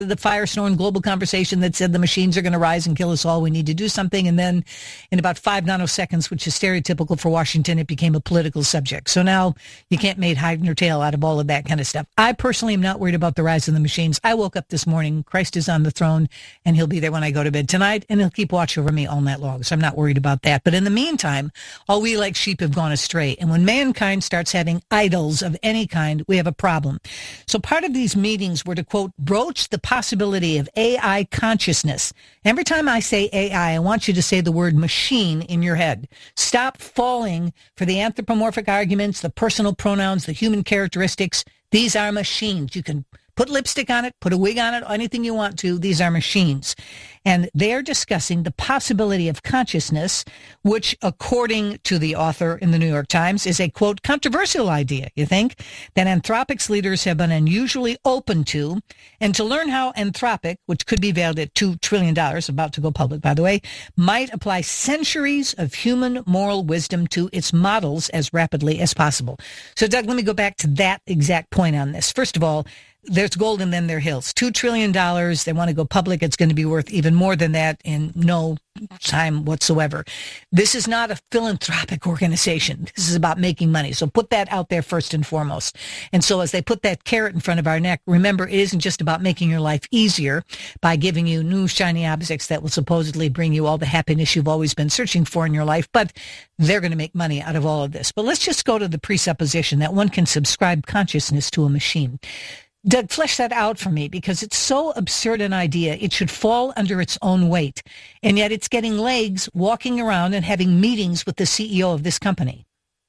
the Firestone global conversation that said the machines are going to rise and kill us all. We need to do something. And then in about 5 nanoseconds, which is stereotypical for Washington, it became a political subject. So now you can't make hide nor tail out of all of that kind of stuff. I personally am not worried about the rise of the machines. I woke up this morning. Christ is on the throne, and he'll be there when I go to bed tonight, and he'll keep watch over me all night long. So I'm not worried about that. But in the meantime, all we like sheep have gone astray. And when mankind starts having idols of any kind, we have a problem. So part of these meetings were to, quote, broach the possibility of AI consciousness. Every time I say AI, I want you to say the word machine in your head. Stop falling for the anthropomorphic arguments, the personal pronouns, the human characteristics. These are machines. You can put lipstick on it, put a wig on it, anything you want to. These are machines. And they're discussing the possibility of consciousness, which, according to the author in the New York Times, is a, quote, controversial idea, you think, that Anthropic's leaders have been unusually open to. And to learn how Anthropic, which could be valued at $2 trillion, about to go public, by the way, might apply centuries of human moral wisdom to its models as rapidly as possible. So, Doug, let me go back to that exact point on this. First of all, there's gold and then there are hills. $2 trillion. They want to go public. It's going to be worth even more than that in no time whatsoever. This is not a philanthropic organization. This is about making money. So put that out there first and foremost. And so as they put that carrot in front of our neck, remember, it isn't just about making your life easier by giving you new shiny objects that will supposedly bring you all the happiness you've always been searching for in your life, but they're going to make money out of all of this. But let's just go to the presupposition that one can subscribe consciousness to a machine. Doug, flesh that out for me, because it's so absurd an idea. It should fall under its own weight. And yet it's getting legs walking around and having meetings with the CEO of this company.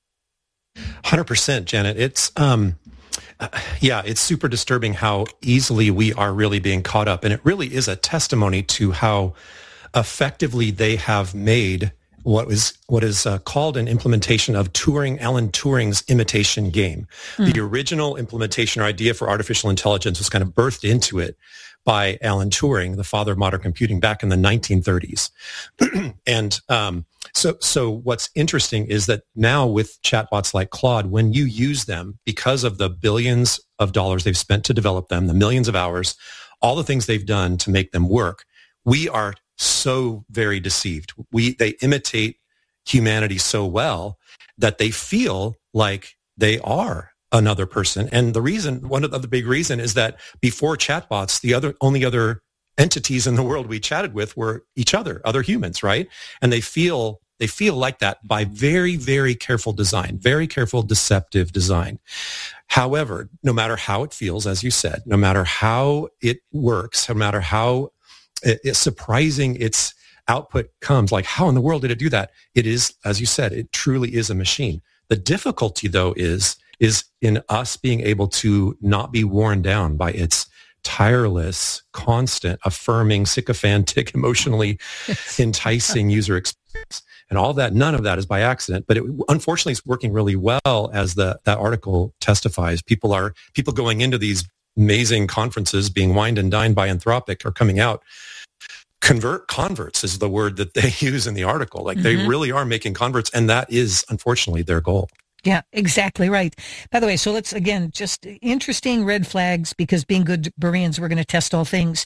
100%, Janet. It's, it's super disturbing how easily we are really being caught up. And it really is a testimony to how effectively they have made what is called an implementation of Alan Turing's imitation game. The original implementation or idea for artificial intelligence was kind of birthed into it by Alan Turing, the father of modern computing, back in the 1930s. And so what's interesting is that now with chatbots like Claude, when you use them, because of the billions of dollars they've spent to develop them, the millions of hours, all the things they've done to make them work, we are so very deceived. They imitate humanity so well that they feel like they are another person. And one of the big reason is that before chatbots, the only other entities in the world we chatted with were each other humans, right? And they feel like that by very, very careful design, very careful deceptive design. However, no matter how it feels, as you said, no matter how it works, no matter how it's surprising its output comes, like how in the world did it do that? It is, as you said, it truly is a machine. The difficulty, though, is in us being able to not be worn down by its tireless, constant, affirming, sycophantic, emotionally enticing user experience. And all that, none of that is by accident, but it unfortunately is working really well, as that article testifies. People going into these amazing conferences, being wined and dined by Anthropic, are coming out. Converts is the word that they use in the article. Like they really are making converts, and that is unfortunately their goal. Yeah, exactly right. By the way, so let's, again, just interesting red flags, because being good Bereans, we're going to test all things.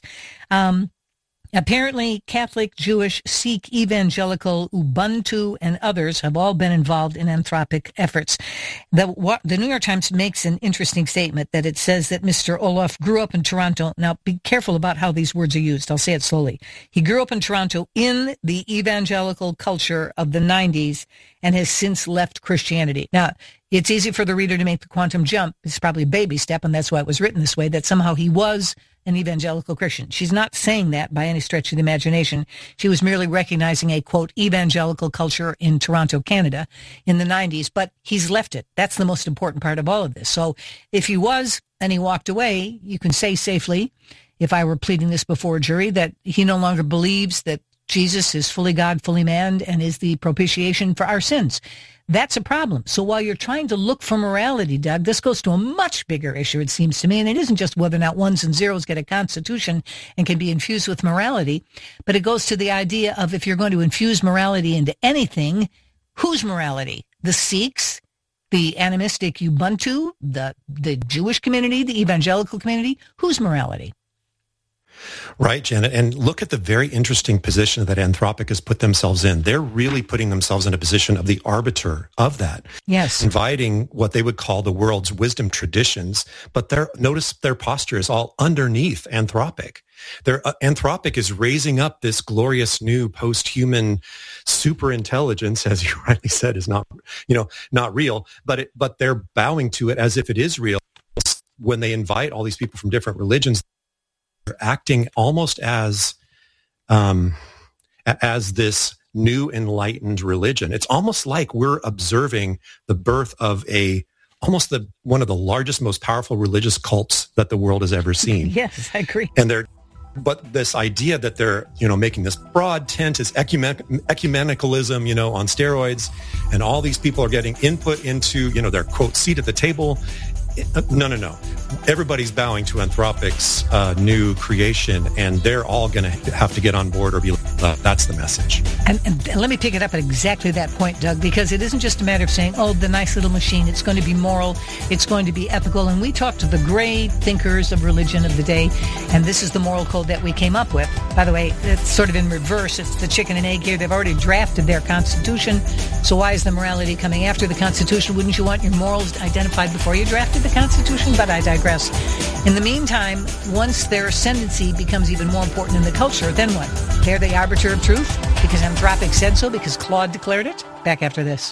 Apparently, Catholic, Jewish, Sikh, Evangelical, Ubuntu, and others have all been involved in Anthropic efforts. The New York Times makes an interesting statement that it says that Mr. Olof grew up in Toronto. Now, be careful about how these words are used. I'll say it slowly. He grew up in Toronto in the evangelical culture of the 90s and has since left Christianity. Now, it's easy for the reader to make the quantum jump. It's probably a baby step, and that's why it was written this way, that somehow he was an evangelical Christian. She's not saying that by any stretch of the imagination. She was merely recognizing a, quote, evangelical culture in Toronto, Canada in the 90s, but he's left it. That's the most important part of all of this. So if he was and he walked away, you can say safely, if I were pleading this before a jury, that he no longer believes that Jesus is fully God, fully man, and is the propitiation for our sins. That's a problem. So while you're trying to look for morality, Doug, this goes to a much bigger issue, it seems to me. And it isn't just whether or not ones and zeros get a constitution and can be infused with morality, but it goes to the idea of, if you're going to infuse morality into anything, whose morality? The Sikhs, the animistic Ubuntu, the Jewish community, the evangelical community? Whose morality? Right, Janet. And look at the very interesting position that Anthropic has put themselves in. They're really putting themselves in a position of the arbiter of that. Yes. Inviting what they would call the world's wisdom traditions. But notice their posture is all underneath Anthropic. Anthropic is raising up this glorious new post-human super intelligence, as you rightly said, is not real, but they're bowing to it as if it is real. When they invite all these people from different religions, they're acting almost as this new enlightened religion. It's almost like we're observing the birth of one of the largest, most powerful religious cults that the world has ever seen. Yes, I agree. But this idea that they're, making this broad tent is ecumenicalism, on steroids, and all these people are getting input into, their quote seat at the table. No. Everybody's bowing to Anthropic's new creation, and they're all going to have to get on board or be left. That's the message. And let me pick it up at exactly that point, Doug, because it isn't just a matter of saying, oh, the nice little machine, it's going to be moral, it's going to be ethical. And we talked to the great thinkers of religion of the day, and this is the moral code that we came up with. By the way, it's sort of in reverse. It's the chicken and egg here. They've already drafted their Constitution, so why is the morality coming after the Constitution? Wouldn't you want your morals identified before you drafted the Constitution? But I digress. In the meantime, once their ascendancy becomes even more important in the culture, then what? They're the arbiter of truth because Anthropic said so, because Claude declared it? Back after this.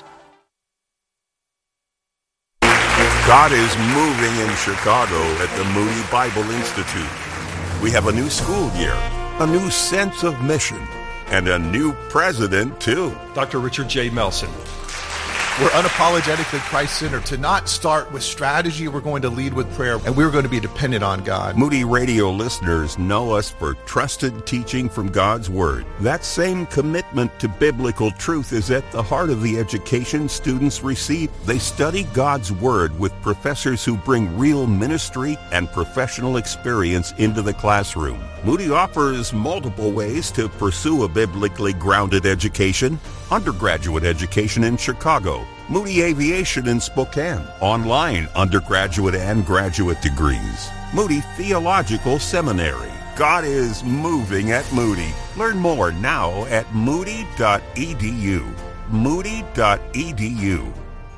God is moving in Chicago at the Moody Bible Institute. We have a new school year, a new sense of mission, and a new president, too. Dr. Richard J. Melson. We're unapologetically Christ-centered. To not start with strategy, we're going to lead with prayer, and we're going to be dependent on God. Moody Radio listeners know us for trusted teaching from God's Word. That same commitment to biblical truth is at the heart of the education students receive. They study God's Word with professors who bring real ministry and professional experience into the classroom. Moody offers multiple ways to pursue a biblically grounded education. Undergraduate education in Chicago, Moody Aviation in Spokane, online undergraduate and graduate degrees, Moody Theological Seminary. God is moving at Moody. Learn more now at moody.edu. Moody.edu.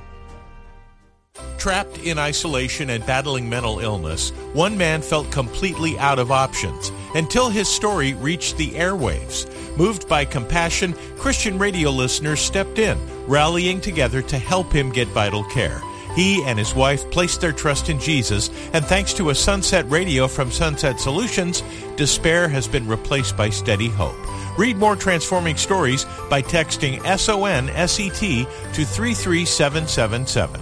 Trapped in isolation and battling mental illness, one man felt completely out of options until his story reached the airwaves. Moved by compassion, Christian radio listeners stepped in, rallying together to help him get vital care. He and his wife placed their trust in Jesus, and thanks to a Sunset Radio from Sunset Solutions, despair has been replaced by steady hope. Read more transforming stories by texting SONSET to 33777.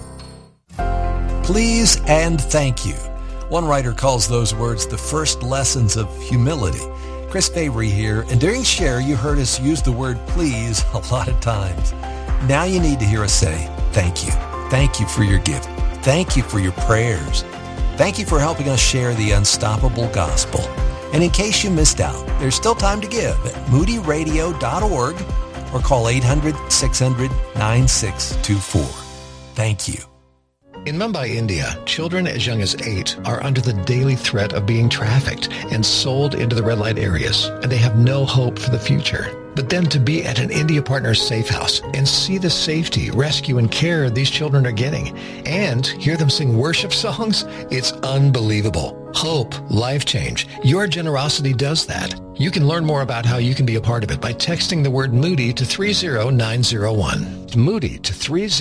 Please and thank you. One writer calls those words the first lessons of humility. Chris Fabry here, and during Share, you heard us use the word please a lot of times. Now you need to hear us say thank you. Thank you for your gift. Thank you for your prayers. Thank you for helping us share the unstoppable gospel. And in case you missed out, there's still time to give at moodyradio.org or call 800-600-9624. Thank you. In Mumbai, India, children as young as 8 are under the daily threat of being trafficked and sold into the red light areas, and they have no hope for the future. But then to be at an India Partners safe house and see the safety, rescue, and care these children are getting, and hear them sing worship songs, it's unbelievable. Hope, life change. Your generosity does that. You can learn more about how you can be a part of it by texting the word Moody to 30901. Moody to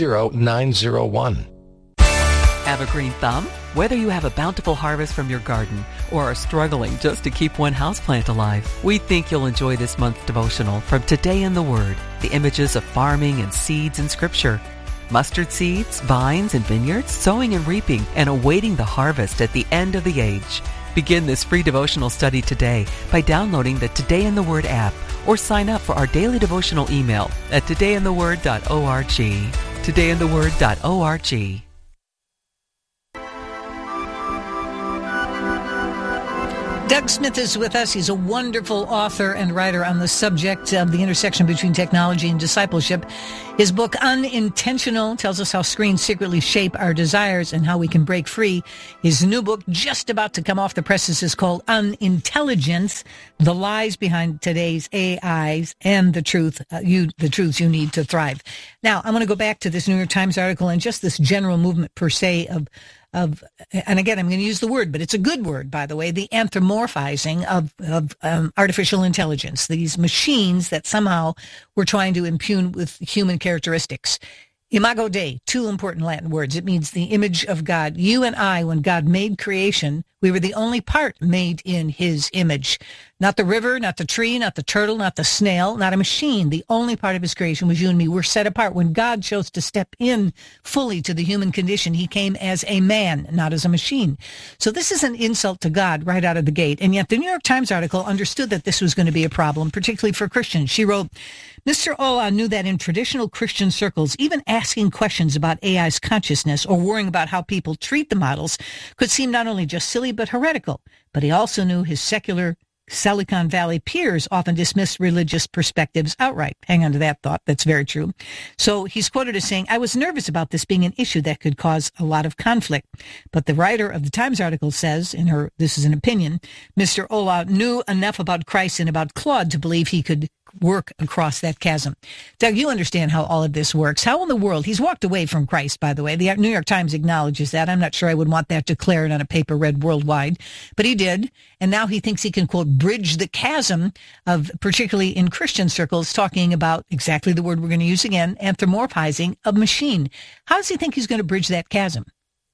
30901. Have a green thumb? Whether you have a bountiful harvest from your garden or are struggling just to keep one houseplant alive, we think you'll enjoy this month's devotional from Today in the Word, the images of farming and seeds in Scripture. Mustard seeds, vines, and vineyards, sowing and reaping, and awaiting the harvest at the end of the age. Begin this free devotional study today by downloading the Today in the Word app or sign up for our daily devotional email at todayintheword.org. todayintheword.org. Doug Smith is with us. He's a wonderful author and writer on the subject of the intersection between technology and discipleship. His book, Unintentional, tells us how screens secretly shape our desires and how we can break free. His new book, just about to come off the presses, is called Unintelligence, The Lies Behind Today's AIs and the Truths You Need to Thrive. Now, I'm going to go back to this New York Times article and just this general movement per se of, and again, I'm going to use the word, but it's a good word, by the way, the anthropomorphizing of artificial intelligence, these machines that somehow we're trying to impugn with human characteristics. Imago Dei, two important Latin words. It means the image of God. You and I, when God made creation, we were the only part made in his image. Not the river, not the tree, not the turtle, not the snail, not a machine. The only part of his creation was you and me. We're set apart. When God chose to step in fully to the human condition, he came as a man, not as a machine. So this is an insult to God right out of the gate. And yet the New York Times article understood that this was going to be a problem, particularly for Christians. She wrote, Mr. Olah knew that in traditional Christian circles, even asking questions about AI's consciousness or worrying about how people treat the models could seem not only just silly but heretical. But he also knew his secular Silicon Valley peers often dismissed religious perspectives outright. Hang on to that thought. That's very true. So he's quoted as saying, I was nervous about this being an issue that could cause a lot of conflict. But the writer of the Times article says, in her, this is an opinion, Mr. Olah knew enough about Christ and about Claude to believe he could work across that chasm. Doug, you understand how all of this works. How in the world? He's walked away from Christ, by the way. The New York Times acknowledges that. I'm not sure I would want that declared on a paper read worldwide, but he did. And now he thinks he can, quote, bridge the chasm of, particularly in Christian circles, talking about exactly the word we're going to use again, anthropomorphizing a machine. How does he think he's going to bridge that chasm?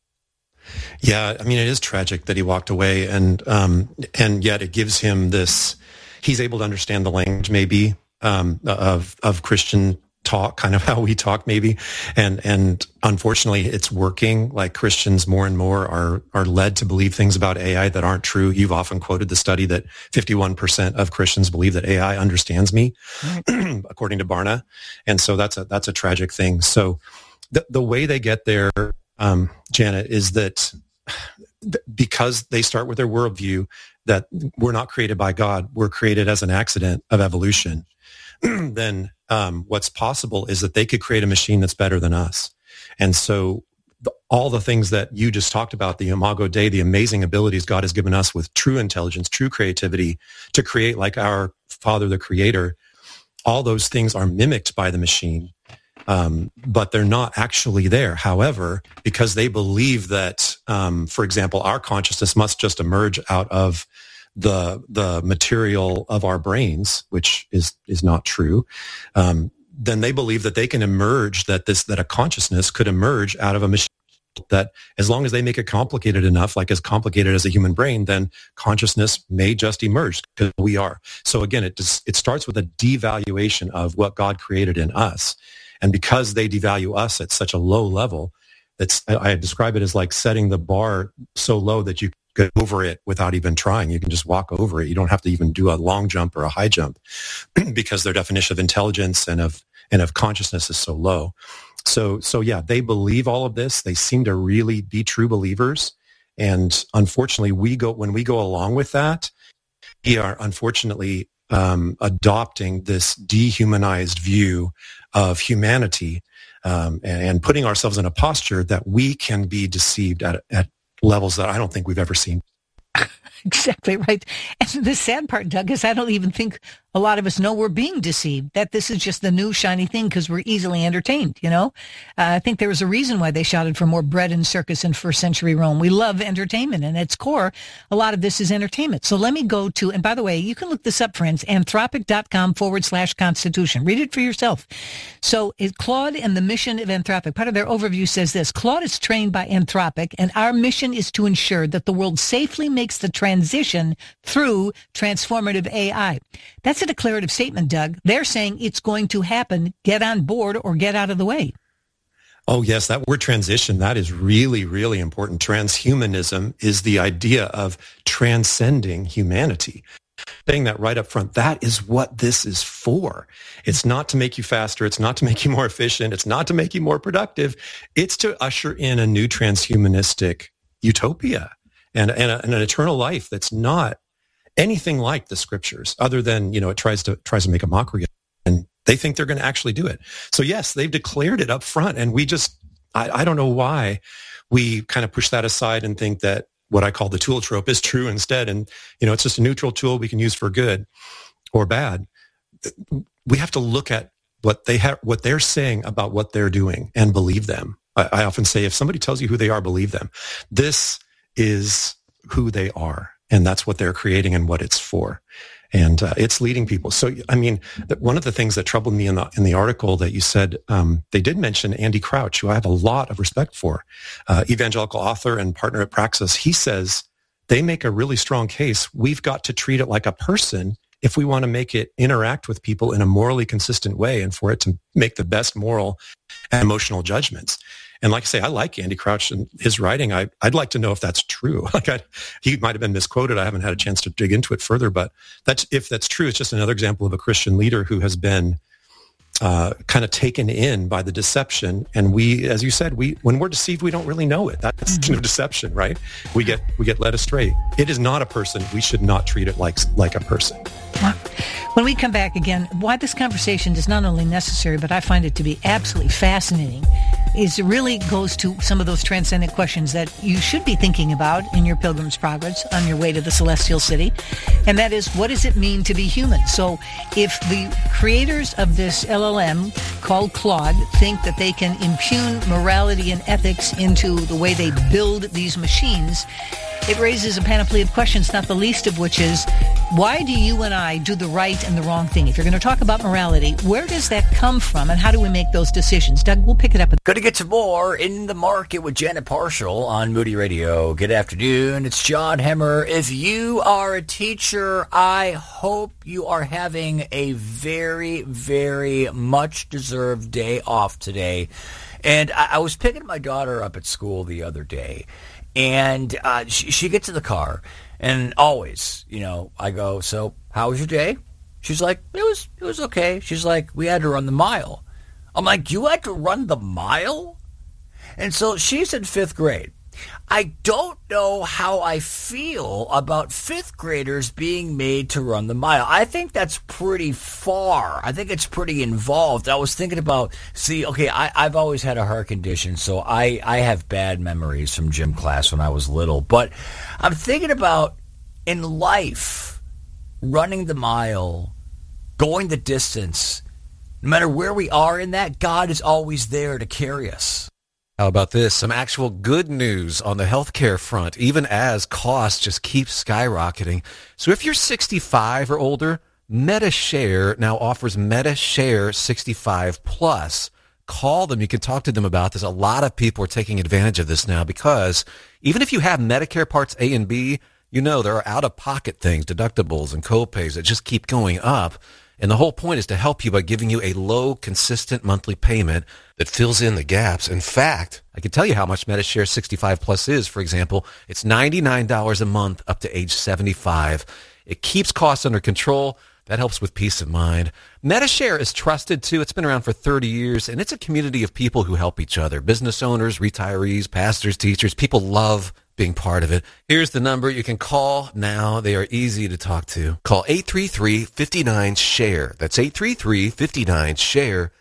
Yeah, I mean, it is tragic that he walked away, and yet it gives him this. He's able to understand the language, maybe, of Christian talk, kind of how we talk, maybe. And unfortunately, it's working. Like, Christians more and more are led to believe things about AI that aren't true. You've often quoted the study that 51% of Christians believe that AI understands me, right, according to Barna. And so that's a tragic thing. So the way they get there, Janet, is that because they start with their worldview that we're not created by God, we're created as an accident of evolution, then what's possible is that they could create a machine that's better than us. And so all the things that you just talked about, the Imago Dei, the amazing abilities God has given us with true intelligence, true creativity to create like our Father, the Creator, all those things are mimicked by the machine. But they're not actually there. However, because they believe that, for example, our consciousness must just emerge out of the material of our brains, which is not true, then they believe that they can emerge, that a consciousness could emerge out of a machine, that as long as they make it complicated enough, like as complicated as a human brain, then consciousness may just emerge, because we are. So again, it starts with a devaluation of what God created in us. And because they devalue us at such a low level, I describe it as like setting the bar so low that you go over it without even trying. You can just walk over it. You don't have to even do a long jump or a high jump because their definition of intelligence and of consciousness is so low. So yeah, they believe all of this. They seem to really be true believers. And unfortunately, when we go along with that, we are unfortunately adopting this dehumanized view of humanity, and putting ourselves in a posture that we can be deceived at levels that I don't think we've ever seen. Exactly right. And the sad part, Doug, is I don't even think a lot of us know we're being deceived, that this is just the new shiny thing because we're easily entertained, you know? I think there was a reason why they shouted for more bread and circus in first century Rome. We love entertainment, and at its core, a lot of this is entertainment. So let me go to, and by the way, you can look this up, friends, anthropic.com/Constitution. Read it for yourself. So Claude and the mission of Anthropic, part of their overview says this: Claude is trained by Anthropic, and our mission is to ensure that the world safely makes the transition through transformative AI. That's a declarative statement, Doug. They're saying it's going to happen. Get on board or get out of the way. Oh, yes, that word transition, that is really, really important. Transhumanism is the idea of transcending humanity. Saying that right up front, that is what this is for. It's not to make you faster. It's not to make you more efficient. It's not to make you more productive. It's to usher in a new transhumanistic utopia and an eternal life that's not anything like the scriptures, other than, it tries to make a mockery of it, and they think they're going to actually do it. So yes, they've declared it up front, and we just, I don't know why we kind of push that aside and think that what I call the tool trope is true instead. And, it's just a neutral tool we can use for good or bad. We have to look at what they're saying about what they're doing and believe them. I often say, if somebody tells you who they are, believe them. This is who they are, and that's what they're creating and what it's for. And it's leading people. So, one of the things that troubled me in the article that you said, they did mention Andy Crouch, who I have a lot of respect for, evangelical author and partner at Praxis. He says they make a really strong case. We've got to treat it like a person if we want to make it interact with people in a morally consistent way, and for it to make the best moral and emotional judgments. And like I say, I like Andy Crouch and his writing. I'd like to know if that's true. He might have been misquoted. I haven't had a chance to dig into it further, but if that's true, it's just another example of a Christian leader who has been kind of taken in by the deception. And we, as you said, when we're deceived, we don't really know it. That's deception, right? We get led astray. It is not a person. We should not treat it like a person. When we come back again, why this conversation is not only necessary, but I find it to be absolutely fascinating, is it really goes to some of those transcendent questions that you should be thinking about in your Pilgrim's Progress on your way to the Celestial City. And that is, what does it mean to be human? So if the creators of this LLM called Claude think that they can impugn morality and ethics into the way they build these machines, it raises a panoply of questions, not the least of which is, why do you and I do the right and the wrong thing? If you're going to talk about morality, where does that come from, and how do we make those decisions? Doug, we'll pick it up. Going to get to more In the Market with Janet Parshall on Moody Radio. Good afternoon. It's John Hemmer. If you are a teacher, I hope you are having a very, very much-deserved day off today. And I was picking my daughter up at school the other day, and she gets in the car, and always, I go, so how was your day? She's like, it was okay. She's like, we had to run the mile. I'm like, you had to run the mile? And so she's in 5th grade. I don't know how I feel about 5th graders being made to run the mile. I think that's pretty far. I think it's pretty involved. I was thinking about, I've always had a heart condition, so I have bad memories from gym class when I was little. But I'm thinking about, in life, running the mile, going the distance, no matter where we are in that, God is always there to carry us. How about this? Some actual good news on the healthcare front, even as costs just keep skyrocketing. So if you're 65 or older, Medi-Share now offers Medi-Share 65 Plus. Call them. You can talk to them about this. A lot of people are taking advantage of this now because even if you have Medicare Parts A and B, there are out-of-pocket things, deductibles and co-pays that just keep going up. And the whole point is to help you by giving you a low, consistent monthly payment that fills in the gaps. In fact, I can tell you how much Medi-Share 65 Plus is. For example, it's $99 a month up to age 75. It keeps costs under control. That helps with peace of mind. Medi-Share is trusted, too. It's been around for 30 years, and it's a community of people who help each other. Business owners, retirees, pastors, teachers. People love being part of it. Here's the number you can call now. They are easy to talk to. Call 833-59-SHARE. That's 833-59-SHARE.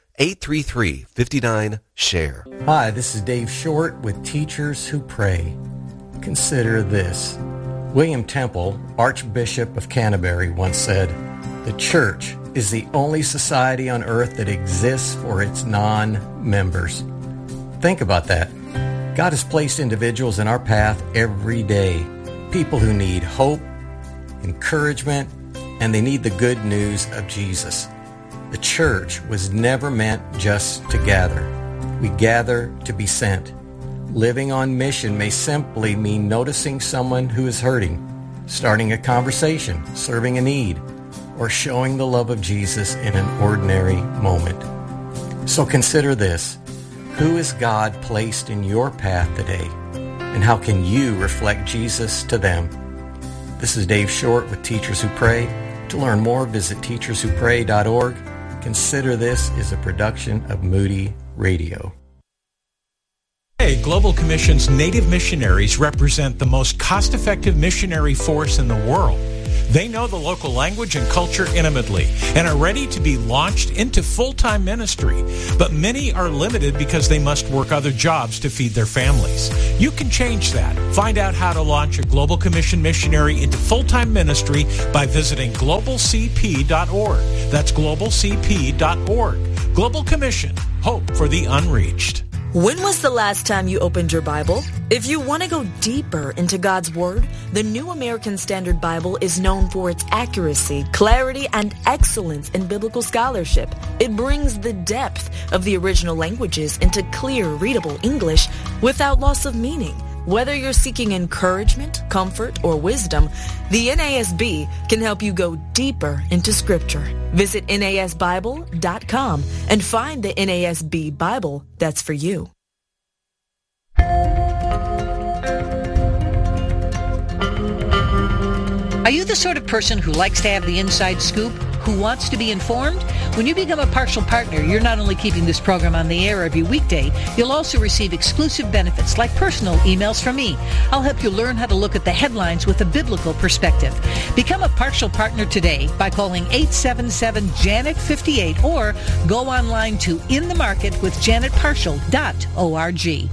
833-59-SHARE. Hi, this is Dave Short with Teachers Who Pray. Consider this. William Temple, Archbishop of Canterbury, once said, "The church is the only society on earth that exists for its non-members." Think about that. God has placed individuals in our path every day. People who need hope, encouragement, and they need the good news of Jesus. The church was never meant just to gather. We gather to be sent. Living on mission may simply mean noticing someone who is hurting, starting a conversation, serving a need, or showing the love of Jesus in an ordinary moment. So consider this. Who has God placed in your path today? And how can you reflect Jesus to them? This is Dave Short with Teachers Who Pray. To learn more, visit teacherswhopray.org. Consider This is a production of Moody Radio. Global Commission's Native missionaries represent the most cost-effective missionary force in the world. They know the local language and culture intimately and are ready to be launched into full-time ministry. But many are limited because they must work other jobs to feed their families. You can change that. Find out how to launch a Global Commission missionary into full-time ministry by visiting globalcp.org. That's globalcp.org. Global Commission. Hope for the unreached. When was the last time you opened your Bible? If you want to go deeper into God's Word, the New American Standard Bible is known for its accuracy, clarity, and excellence in biblical scholarship. It brings the depth of the original languages into clear, readable English without loss of meaning. Whether you're seeking encouragement, comfort, or wisdom, the NASB can help you go deeper into Scripture. Visit NASBible.com and find the NASB Bible that's for you. Are you the sort of person who likes to have the inside scoop? Who wants to be informed? When you become a partial partner, you're not only keeping this program on the air every weekday, you'll also receive exclusive benefits like personal emails from me. I'll help you learn how to look at the headlines with a biblical perspective. Become a partial partner today by calling 877-JANET-58 or go online to inthemarketwithjanetpartial.org.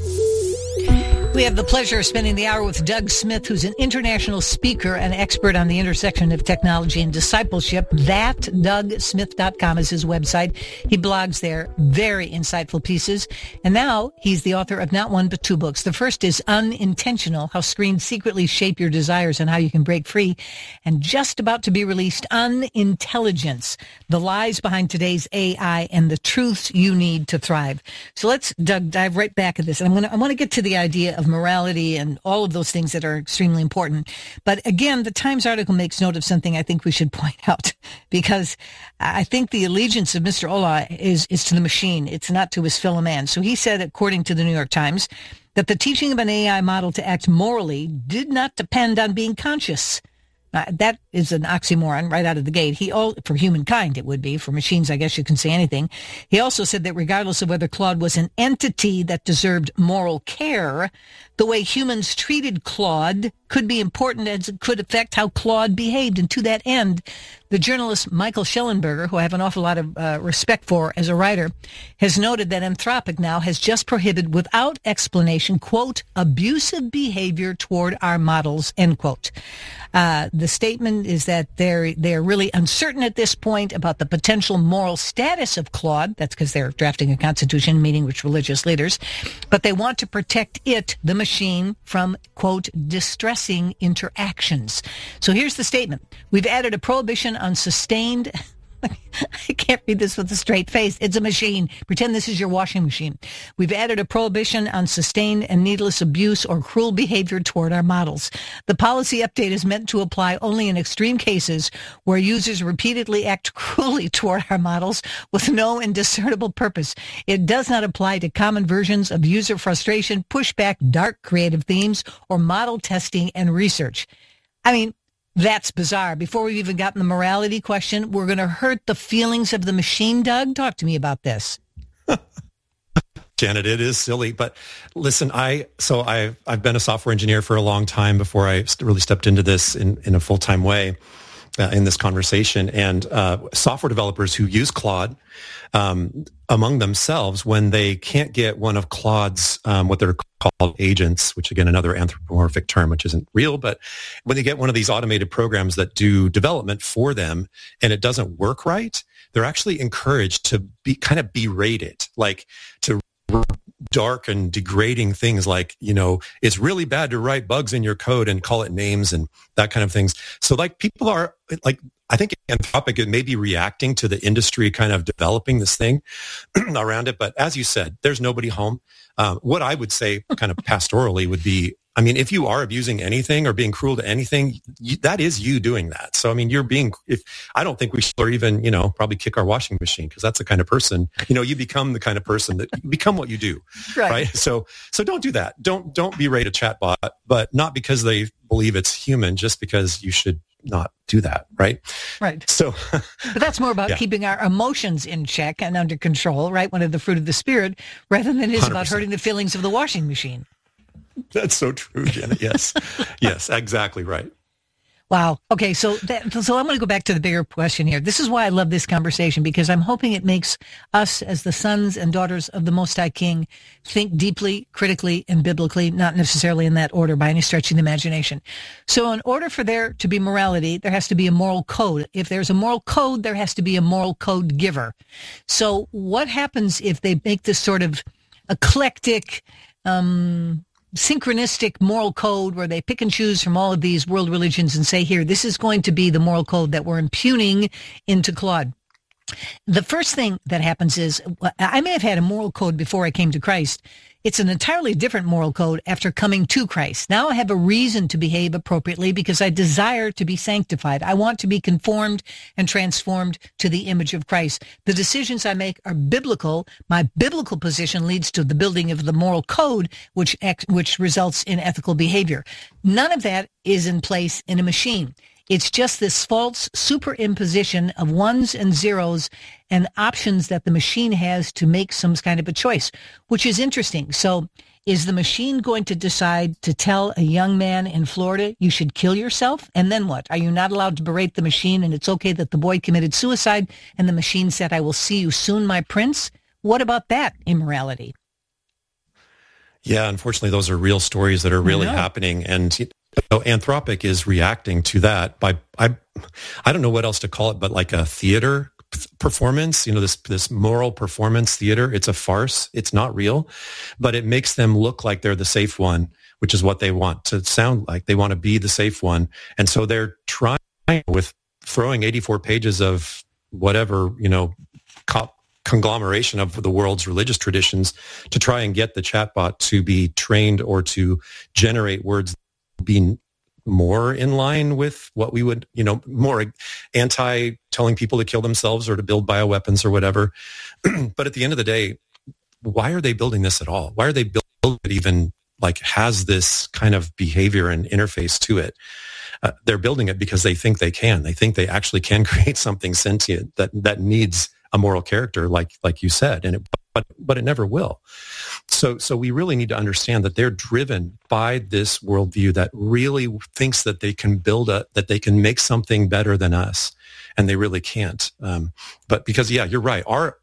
We have the pleasure of spending the hour with Doug Smith, who's an international speaker and expert on the intersection of technology and discipleship. ThatDougSmith.com is his website. He blogs there, very insightful pieces. And now he's the author of not one but two books. The first is Unintentional, How Screens Secretly Shape Your Desires and How You Can Break Free. And just about to be released, Unintelligence, The Lies Behind Today's AI and the Truths You Need to Thrive. So let's, Doug, dive right back at this. And I want to get to the idea of morality and all of those things that are extremely important. But again, the Times article makes note of something I think we should point out, because I think the allegiance of Mr. Olah is to the machine. It's not to his fellow man. So he said, according to the New York Times, that the teaching of an AI model to act morally did not depend on being conscious. That is an oxymoron right out of the gate. For humankind, it would be. For machines, I guess you can say anything. He also said that regardless of whether Claude was an entity that deserved moral care, the way humans treated Claude could be important as it could affect how Claude behaved. And to that end, the journalist Michael Schellenberger, who I have an awful lot of respect for as a writer, has noted that Anthropic now has just prohibited without explanation, quote, abusive behavior toward our models, end quote. The statement is that they're really uncertain at this point about the potential moral status of Claude. That's because they're drafting a constitution, meeting with religious leaders. But they want to protect it, the machine, from, quote, distressing interactions. So here's the statement. We've added a prohibition on sustained... I can't read this with a straight face. It's a machine. Pretend this is your washing machine. We've added a prohibition on sustained and needless abuse or cruel behavior toward our models. The policy update is meant to apply only in extreme cases where users repeatedly act cruelly toward our models with no indiscernible purpose. It does not apply to common versions of user frustration, pushback, dark creative themes, or model testing and research. I mean, that's bizarre. Before we've even gotten the morality question, we're going to hurt the feelings of the machine, Doug. Talk to me about this. Janet, it is silly, but listen, I've been a software engineer for a long time before I really stepped into this in a full-time way in this conversation. And software developers who use Claude among themselves, when they can't get one of Claude's what they're called agents, which again, another anthropomorphic term, which isn't real, but when they get one of these automated programs that do development for them and it doesn't work right, they're actually encouraged to berate it, like to dark and degrading things like, it's really bad to write bugs in your code and call it names and that kind of things. So like people are like, I think Anthropic may be reacting to the industry kind of developing this thing around it. But as you said, there's nobody home. What I would say kind of pastorally would be, I mean, if you are abusing anything or being cruel to anything, that is you doing that. So, I mean, I don't think we should even, probably kick our washing machine, because that's the kind of person, you become the kind of person that you become what you do. Right. So don't do that. Don't berate a chatbot, but not because they believe it's human, just because you should not do that. Right. So, but that's more about keeping our emotions in check and under control, right? One of the fruit of the spirit, rather than it is 100%. About hurting the feelings of the washing machine. That's so true, Janet. Yes. Yes, exactly right. Wow. Okay, so I'm going to go back to the bigger question here. This is why I love this conversation, because I'm hoping it makes us as the sons and daughters of the Most High King think deeply, critically, and biblically, not necessarily in that order by any stretch of the imagination. So in order for there to be morality, there has to be a moral code. If there's a moral code, there has to be a moral code giver. So what happens if they make this sort of eclectic, synchronistic moral code where they pick and choose from all of these world religions and say, here, this is going to be the moral code that we're impugning into Claude? The first thing that happens is, I may have had a moral code before I came to Christ. It's an entirely different moral code after coming to Christ. Now I have a reason to behave appropriately because I desire to be sanctified. I want to be conformed and transformed to the image of Christ. The decisions I make are biblical. My biblical position leads to the building of the moral code, which results in ethical behavior. None of that is in place in a machine. It's just this false superimposition of ones and zeros and options that the machine has to make some kind of a choice, which is interesting. So is the machine going to decide to tell a young man in Florida, you should kill yourself? And then what? Are you not allowed to berate the machine and it's okay that the boy committed suicide and the machine said, I will see you soon, my prince? What about that immorality? Yeah, unfortunately, those are real stories that are really happening. And so Anthropic is reacting to that by, I don't know what else to call it, but like a theater performance, this moral performance theater. It's a farce. It's not real, but it makes them look like they're the safe one, which is what they want to sound like. They want to be the safe one. And so they're trying with throwing 84 pages of whatever, conglomeration of the world's religious traditions to try and get the chatbot to be trained or to generate words being more in line with what we would, more anti telling people to kill themselves or to build bioweapons or whatever. But at the end of the day, why are they building this at all? Why are they building it even has this kind of behavior and interface to it? They're building it because they think they can. They think they actually can create something sentient that needs a moral character, like you said, but it never will. So we really need to understand that they're driven by this worldview that really thinks that they can that they can make something better than us, and they really can't. But because, you're right.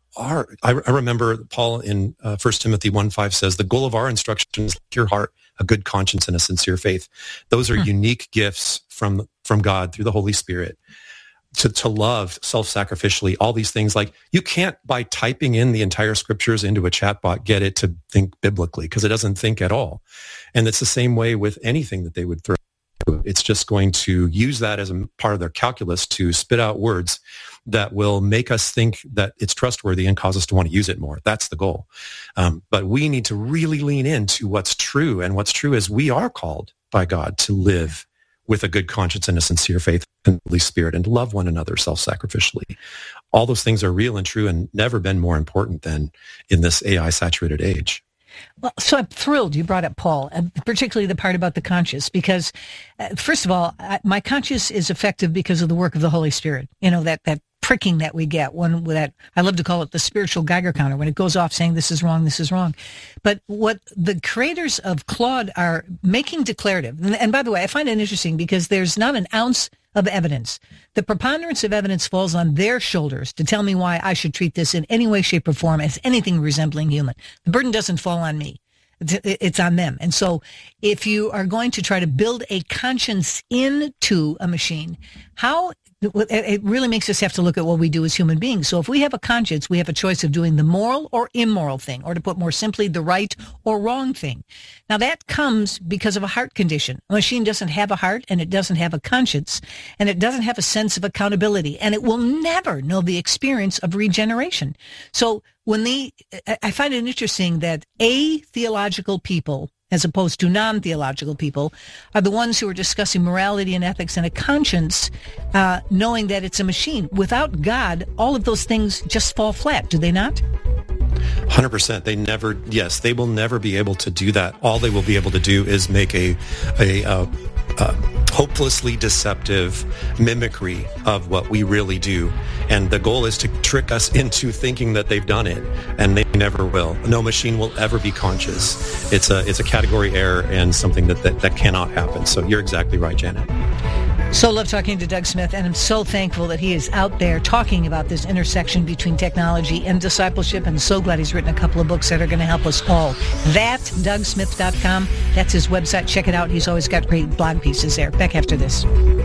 I remember Paul in 1 Timothy 1:5 says, the goal of our instruction is your heart, a good conscience, and a sincere faith. Those are unique gifts from God through the Holy Spirit. To love self-sacrificially, all these things. You can't, by typing in the entire scriptures into a chatbot, get it to think biblically, because it doesn't think at all. And it's the same way with anything that they would throw. It's just going to use that as a part of their calculus to spit out words that will make us think that it's trustworthy and cause us to want to use it more. That's the goal. But we need to really lean into what's true. And what's true is we are called by God to live with a good conscience and a sincere faith in the Holy Spirit, and to love one another self-sacrificially. All those things are real and true and never been more important than in this AI-saturated age. Well, so I'm thrilled you brought up Paul, particularly the part about the conscience, because first of all, my conscience is effective because of the work of the Holy Spirit. That pricking that we get, one that I love to call it the spiritual Geiger counter, when it goes off saying this is wrong, this is wrong. But what the creators of Claude are making declarative, and by the way, I find it interesting because there's not an ounce of evidence. The preponderance of evidence falls on their shoulders to tell me why I should treat this in any way, shape, or form as anything resembling human. The burden doesn't fall on me. It's on them. And so if you are going to try to build a conscience into a machine, it really makes us have to look at what we do as human beings. So if we have a conscience, we have a choice of doing the moral or immoral thing, or to put more simply, the right or wrong thing. Now that comes because of a heart condition. A machine doesn't have a heart, and it doesn't have a conscience, and it doesn't have a sense of accountability, and it will never know the experience of regeneration. So I find it interesting that theological people, as opposed to non-theological people, are the ones who are discussing morality and ethics and a conscience, knowing that it's a machine. Without God, all of those things just fall flat, do they not? 100%. They will never be able to do that. All they will be able to do is make a hopelessly deceptive mimicry of what we really do. And the goal is to trick us into thinking that they've done it, and they never will. No machine will ever be conscious. It's a category error and something that cannot happen. So you're exactly right, Janet. So love talking to Doug Smith, and I'm so thankful that he is out there talking about this intersection between technology and discipleship, and so glad he's written a couple of books that are going to help us all. ThatDougSmith.com. That's his website. Check it out. He's always got great blog pieces there. Back after this.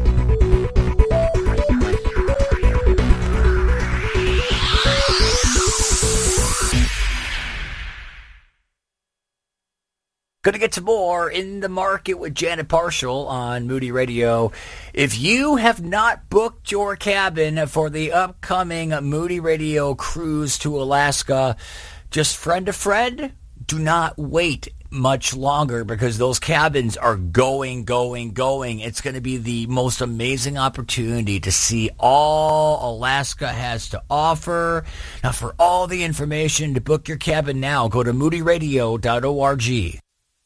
Going to get to more In the Market with Janet Parshall on Moody Radio. If you have not booked your cabin for the upcoming Moody Radio cruise to Alaska, just friend a friend, do not wait much longer because those cabins are going. It's going to be the most amazing opportunity to see all Alaska has to offer. Now, for all the information to book your cabin now, go to moodyradio.org.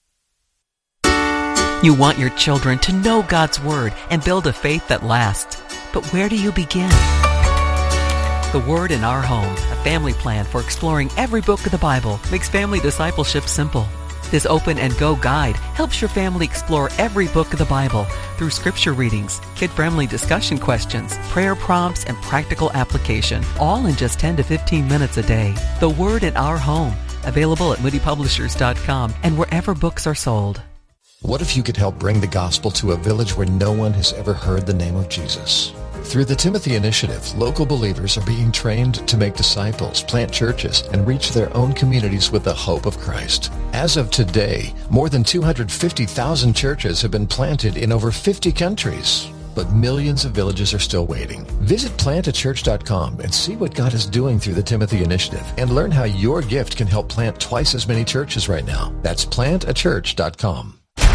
You want your children to know God's Word and build a faith that lasts. But where do you begin? The Word in Our Home, a family plan for exploring every book of the Bible, makes family discipleship simple. This Open and Go guide helps your family explore every book of the Bible through scripture readings, kid-friendly discussion questions, prayer prompts, and practical application, all in just 10 to 15 minutes a day. The Word in Our Home, available at moodypublishers.com and wherever books are sold. What if you could help bring the gospel to a village where no one has ever heard the name of Jesus? Through the Timothy Initiative, local believers are being trained to make disciples, plant churches, and reach their own communities with the hope of Christ. As of today, more than 250,000 churches have been planted in over 50 countries. But millions of villages are still waiting. Visit plantachurch.com and see what God is doing through the Timothy Initiative and learn how your gift can help plant twice as many churches right now. That's plantachurch.com.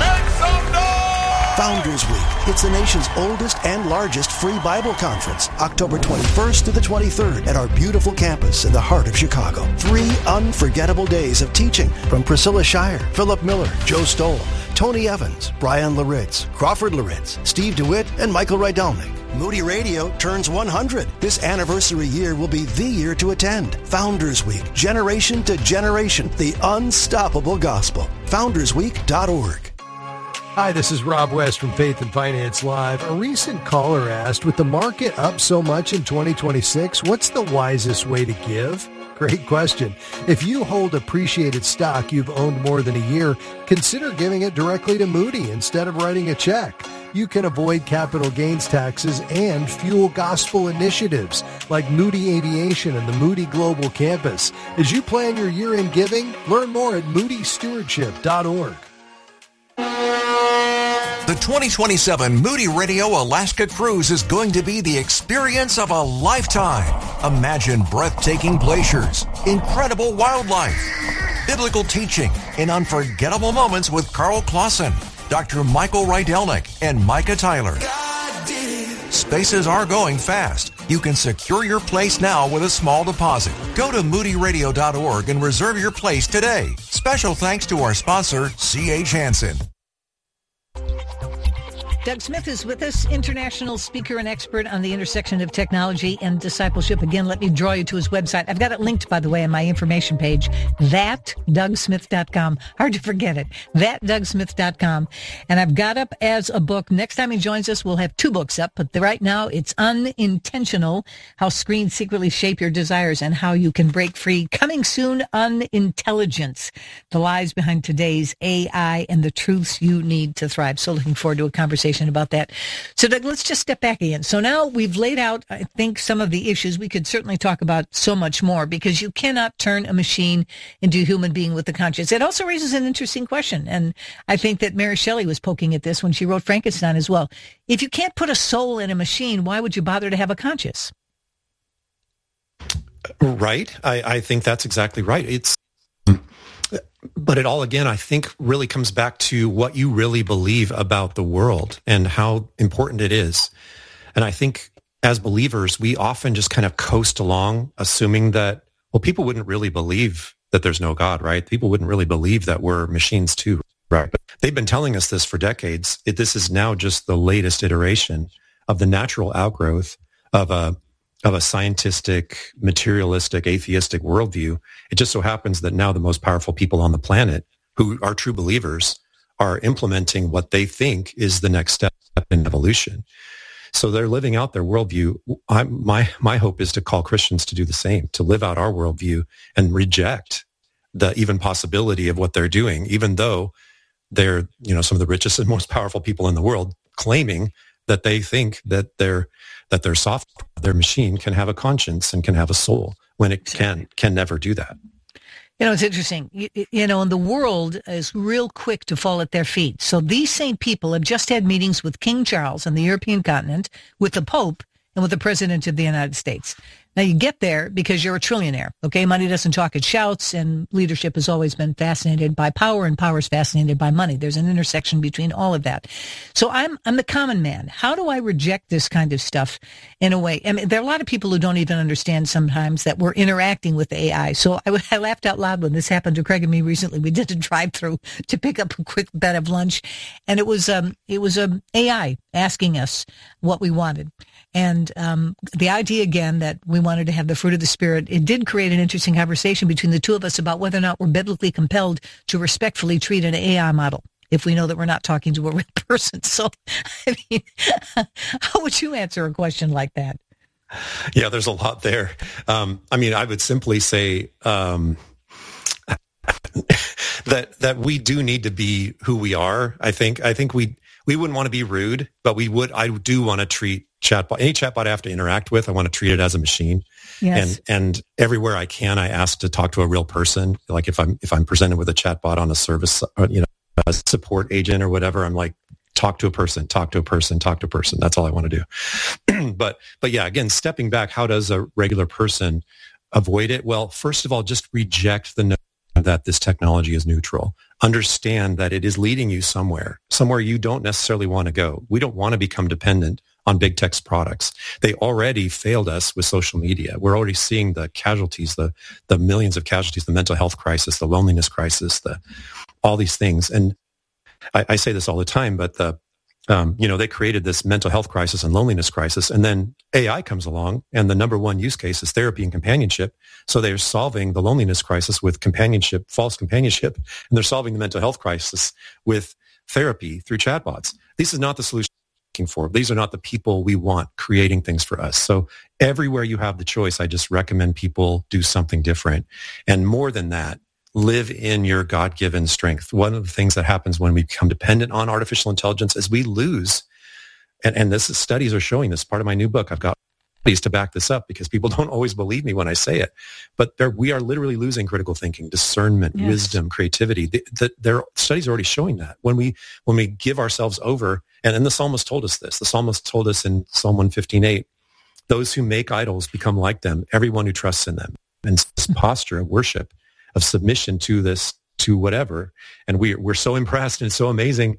Founders Week. It's the nation's oldest and largest free Bible conference, October 21st through the 23rd at our beautiful campus in the heart of Chicago. 3 unforgettable days of teaching from Priscilla Shirer, Philip Miller, Joe Stoll, Tony Evans, Brian Laritz, Crawford Laritz, Steve DeWitt, and Michael Rydelnik. Moody Radio turns 100. This anniversary year will be the year to attend. Founders Week, generation to generation, the unstoppable gospel. FoundersWeek.org. Hi, this is Rob West from Faith and Finance Live. A recent caller asked, with the market up so much in 2026, what's the wisest way to give? Great question. If you hold appreciated stock you've owned more than a year, consider giving it directly to Moody instead of writing a check. You can avoid capital gains taxes and fuel gospel initiatives like Moody Aviation and the Moody Global Campus. As you plan your year-end giving, learn more at moodystewardship.org. The 2027 Moody Radio Alaska Cruise is going to be the experience of a lifetime. Imagine breathtaking glaciers, incredible wildlife, biblical teaching, and unforgettable moments with Carl Clausen, Dr. Michael Rydelnik, and Micah Tyler. Spaces are going fast. You can secure your place now with a small deposit. Go to moodyradio.org and reserve your place today. Special thanks to our sponsor, C.H. Hansen. Doug Smith is with us, international speaker and expert on the intersection of technology and discipleship. Again, let me draw you to his website. I've got it linked, by the way, on my information page, thatdougsmith.com. Hard to forget it, thatdougsmith.com. And I've got up as a book. Next time he joins us, we'll have 2 books up, but right now it's Unintentional, How Screens Secretly Shape Your Desires and How You Can Break Free. Coming soon, Unintelligence, the lies behind today's AI and the truths you need to thrive. So looking forward to a conversation about that. So Doug, let's just step back again. So now we've laid out, I think, some of the issues. We could certainly talk about so much more because you cannot turn a machine into a human being with a conscience. It also raises an interesting question. And I think that Mary Shelley was poking at this when she wrote Frankenstein as well. If you can't put a soul in a machine, why would you bother to have a conscience? Right. I think that's exactly right. But it all, again, I think really comes back to what you really believe about the world and how important it is. And I think as believers, we often just kind of coast along, assuming that, well, people wouldn't really believe that there's no God, right? People wouldn't really believe that we're machines too, right? But they've been telling us this for decades. This is now just the latest iteration of the natural outgrowth of a scientistic, materialistic, atheistic worldview. It just so happens that now the most powerful people on the planet who are true believers are implementing what they think is the next step in evolution. So they're living out their worldview. My hope is to call Christians to do the same, to live out our worldview and reject the even possibility of what they're doing, even though they're, some of the richest and most powerful people in the world, claiming that they think that their software, their machine can have a conscience and can have a soul, when it can never do that. It's interesting. And the world is real quick to fall at their feet. So these same people have just had meetings with King Charles on the European continent, with the Pope, and with the President of the United States. Now, you get there because you're a trillionaire, okay? Money doesn't talk, it shouts, and leadership has always been fascinated by power, and power is fascinated by money. There's an intersection between all of that. So I'm the common man. How do I reject this kind of stuff in a way? I mean, there are a lot of people who don't even understand sometimes that we're interacting with AI. So I laughed out loud when this happened to Craig and me recently. We did a drive-through to pick up a quick bed of lunch, and it was AI asking us what we wanted. And the idea, again, that we wanted to have the fruit of the Spirit, it did create an interesting conversation between the two of us about whether or not we're biblically compelled to respectfully treat an AI model if we know that we're not talking to a real person. So, I mean, how would you answer a question like that? Yeah, there's a lot there. I would simply say that we do need to be who we are. I think we wouldn't want to be rude, but I do want to treat any chatbot I have to interact with, I want to treat it as a machine. Yes. And everywhere I can, I ask to talk to a real person. Like if I'm presented with a chatbot on a service, a support agent or whatever, I'm like, talk to a person. That's all I want to do. But yeah, again, stepping back, how does a regular person avoid it? Well, first of all, just reject the notion that this technology is neutral. Understand that it is leading you somewhere you don't necessarily want to go. We don't want to become dependent on big tech's products. They already failed us with social media. We're already seeing the casualties, the millions of casualties, the mental health crisis, the loneliness crisis, all these things. And I say this all the time, but they created this mental health crisis and loneliness crisis, and then AI comes along, and the number one use case is therapy and companionship. So they're solving the loneliness crisis with companionship, false companionship, and they're solving the mental health crisis with therapy through chatbots. This is not the solution we're looking for. These are not the people we want creating things for us. So everywhere you have the choice, I just recommend people do something different. And more than that, live in your God-given strength. One of the things that happens when we become dependent on artificial intelligence is we lose, and studies are showing this. Part of my new book, I've got studies to back this up because people don't always believe me when I say it. But we are literally losing critical thinking, discernment, yes, wisdom, creativity. There are studies already showing that when we give ourselves over, and the psalmist told us this. The psalmist told us in Psalm 115:8, those who make idols become like them, everyone who trusts in them. And this posture of worship, of submission to whatever. And we're so impressed and so amazing,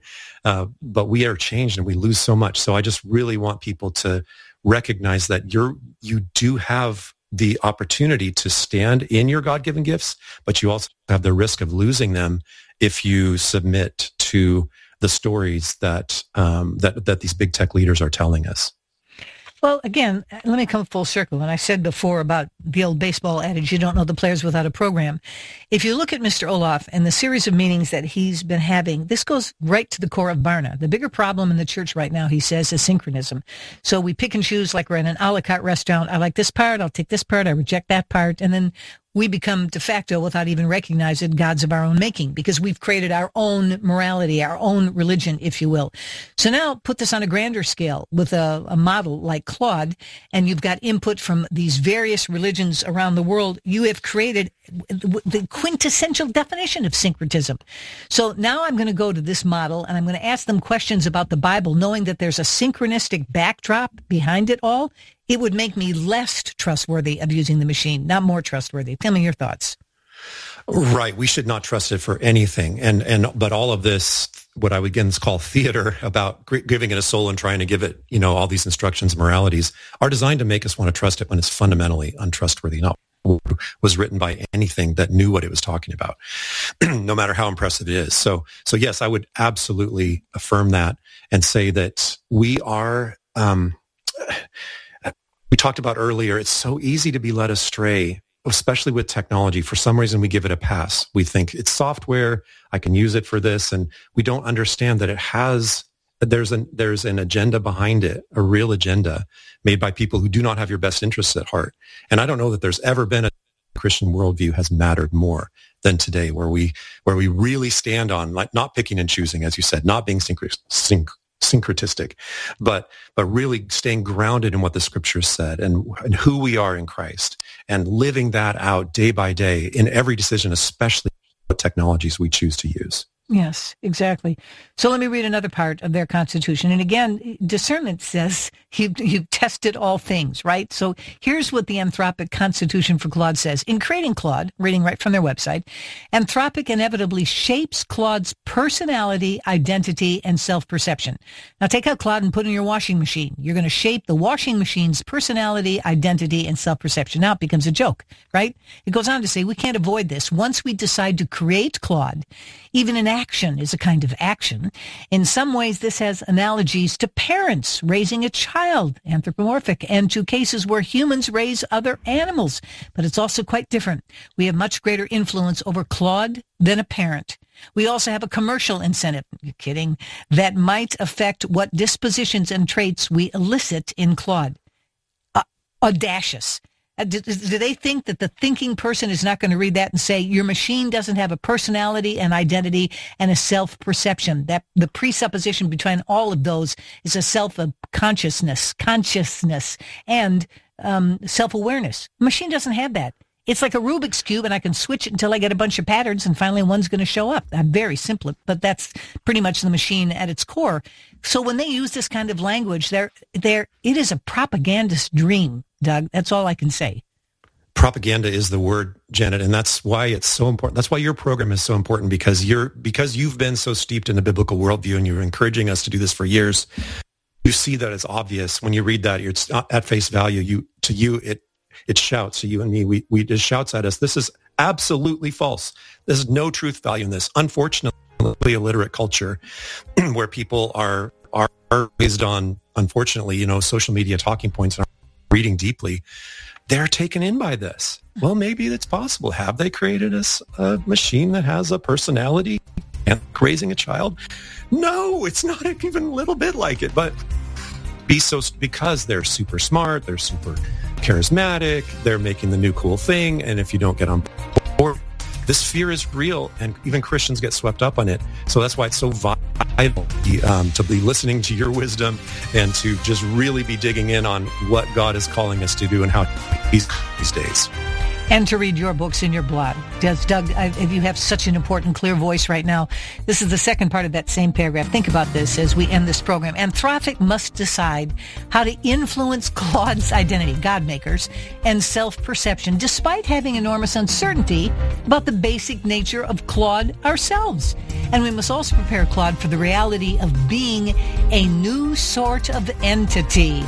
but we are changed and we lose so much. So I just really want people to recognize that you do have the opportunity to stand in your God-given gifts, but you also have the risk of losing them if you submit to the stories that these big tech leaders are telling us. Well, again, let me come full circle. And I said before about the old baseball adage, you don't know the players without a program. If you look at Mr. Olaf and the series of meetings that he's been having, this goes right to the core of Barna. The bigger problem in the church right now, he says, is synchronism. So we pick and choose like we're in an a la carte restaurant. I like this part. I'll take this part. I reject that part. And then we become de facto, without even recognizing, gods of our own making, because we've created our own morality, our own religion, if you will. So now put this on a grander scale with a model like Claude, and you've got input from these various religions around the world. You have created the quintessential definition of syncretism. So now I'm going to go to this model, and I'm going to ask them questions about the Bible, knowing that there's a synchronistic backdrop behind it all. It would make me less trustworthy of using the machine, not more trustworthy. Tell me your thoughts. Right. We should not trust it for anything. But all of this, what I would again call theater about giving it a soul and trying to give it, all these instructions and moralities are designed to make us want to trust it when it's fundamentally untrustworthy, not was written by anything that knew what it was talking about, no matter how impressive it is. So yes, I would absolutely affirm that and say that we are, we talked about earlier, it's so easy to be led astray, especially with technology. For some reason, we give it a pass. We think it's software. I can use it for this. And we don't understand that it has there's an agenda behind it, a real agenda made by people who do not have your best interests at heart. And I don't know that there's ever been a Christian worldview has mattered more than today, where we really stand on, like, not picking and choosing, as you said, not being syncretistic, but really staying grounded in what the scriptures said and who we are in Christ, and living that out day by day in every decision, especially what technologies we choose to use. Yes, exactly. So let me read another part of their Constitution. And again, discernment says you've tested all things, right? So here's what the Anthropic Constitution for Claude says. In creating Claude, reading right from their website, Anthropic inevitably shapes Claude's personality, identity, and self-perception. Now take out Claude and put in your washing machine. You're going to shape the washing machine's personality, identity, and self-perception. Now it becomes a joke, right? It goes on to say we can't avoid this. Once we decide to create Claude, even an action is a kind of action. In some ways, this has analogies to parents raising a child, anthropomorphic, and to cases where humans raise other animals. But it's also quite different. We have much greater influence over Claude than a parent. We also have a commercial incentive, you're kidding, that might affect what dispositions and traits we elicit in Claude. Audacious. Do they think that the thinking person is not going to read that and say, your machine doesn't have a personality, an identity, and a self-perception? That the presupposition between all of those is a self-consciousness, and self-awareness. The machine doesn't have that. It's like a Rubik's Cube, and I can switch it until I get a bunch of patterns, and finally one's going to show up. I'm very simple, but that's pretty much the machine at its core. So when they use this kind of language, it is a propagandist dream, Doug. That's all I can say. Propaganda is the word, Janet, and that's why it's so important. That's why your program is so important, because you've been so steeped in the biblical worldview, and you're encouraging us to do this for years. You see that it's obvious when you read that. It's not at face value. It shouts to you and me. It shouts at us. This is absolutely false. There's no truth value in this. Unfortunately, illiterate culture where people are raised on, unfortunately, social media talking points and are reading deeply, they're taken in by this. Well, maybe it's possible. Have they created a machine that has a personality and raising a child? No, it's not even a little bit like it, but because they're super smart, they're super charismatic, they're making the new cool thing, and if you don't get on board, this fear is real, and even Christians get swept up on it. So that's why it's so vital to be listening to your wisdom and to just really be digging in on what God is calling us to do and how these days. And to read your books in your blog. Doug, you have such an important, clear voice right now. This is the second part of that same paragraph. Think about this as we end this program. Anthropic must decide how to influence Claude's identity, God-makers, and self-perception, despite having enormous uncertainty about the basic nature of Claude ourselves. And we must also prepare Claude for the reality of being a new sort of entity,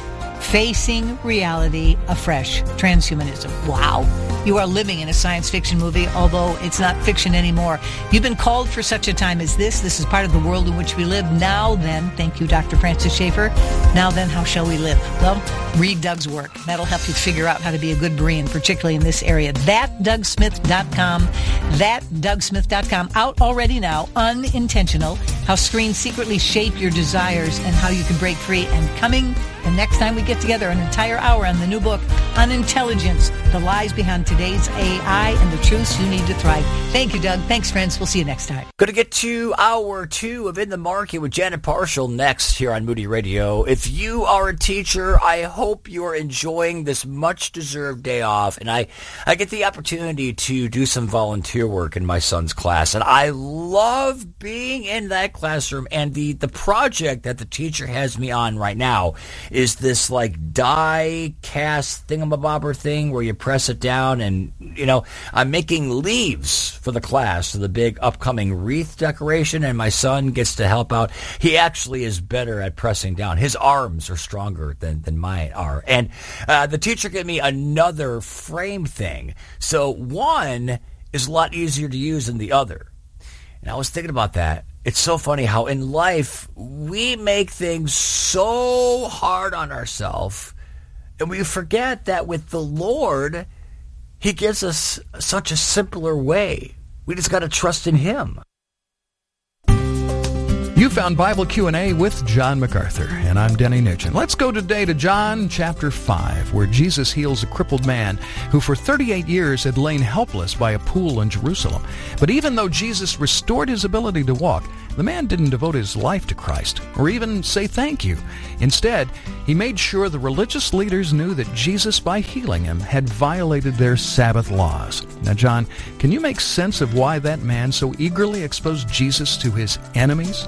facing reality afresh. Transhumanism. Wow. You are living in a science fiction movie, although it's not fiction anymore. You've been called for such a time as this. This is part of the world in which we live. Now then, thank you, Dr. Francis Schaeffer. Now then, how shall we live? Well, read Doug's work. That'll help you figure out how to be a good Berean, particularly in this area. ThatDougSmith.com. ThatDougSmith.com. Out already now. Unintentional. How screens secretly shape your desires and how you can break free. And coming the next time we get together, an entire hour on the new book, Unintelligence, the lies behind today's AI and the truths you need to thrive. Thank you, Doug. Thanks, friends. We'll see you next time. Going to get to hour 2 of In the Market with Janet Parshall next here on Moody Radio. If you are a teacher, I hope you are enjoying this much-deserved day off. And I get the opportunity to do some volunteer work in my son's class. And I love being in that classroom. And the project that the teacher has me on right now is this like die cast thingamabobber thing where you press it down, and I'm making leaves for the class, for the big upcoming wreath decoration, and my son gets to help out. He actually is better at pressing down. His arms are stronger than mine are. And the teacher gave me another frame thing. So one is a lot easier to use than the other. And I was thinking about that. It's so funny how in life we make things so hard on ourselves, and we forget that with the Lord, He gives us such a simpler way. We just got to trust in Him. You found Bible Q&A with John MacArthur, and I'm Denny Nugent. Let's go today to John chapter 5, where Jesus heals a crippled man who for 38 years had lain helpless by a pool in Jerusalem. But even though Jesus restored his ability to walk, the man didn't devote his life to Christ or even say thank you. Instead, he made sure the religious leaders knew that Jesus, by healing him, had violated their Sabbath laws. Now, John, can you make sense of why that man so eagerly exposed Jesus to his enemies?